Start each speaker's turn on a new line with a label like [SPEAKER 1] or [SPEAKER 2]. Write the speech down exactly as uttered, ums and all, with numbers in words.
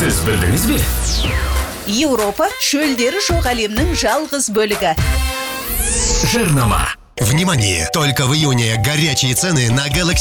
[SPEAKER 1] Сіз білдіңіз бе?
[SPEAKER 2] Еуропа шөлдері жоқ әлемнің жалғыз бөлігі.
[SPEAKER 1] Жарнама.
[SPEAKER 3] Внимание! Только в июне горячие цены на Galaxy